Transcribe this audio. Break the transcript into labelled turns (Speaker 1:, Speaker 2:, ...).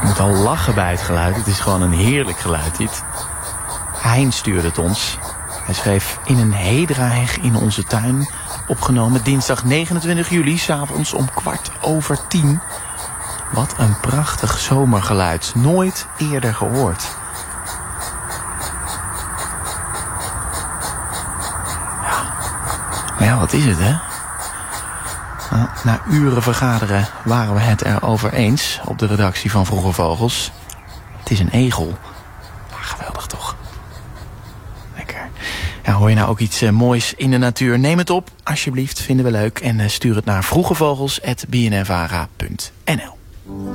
Speaker 1: moet al lachen bij het geluid. Het is gewoon een heerlijk geluid dit. Hein stuurde het ons. Hij schreef in een hedra-heg in onze tuin. Opgenomen dinsdag 29 juli, 's avonds om 10:15. Wat een prachtig zomergeluid. Nooit eerder gehoord. Ja. Maar ja, wat is het, hè? Nou, na uren vergaderen waren we het erover eens op de redactie van Vroege Vogels. Het is een egel. Ja, geweldig toch? Lekker. Ja, hoor je nou ook iets moois in de natuur? Neem het op, alsjeblieft. Vinden we leuk. En stuur het naar vroegevogels@bnnvara.nl.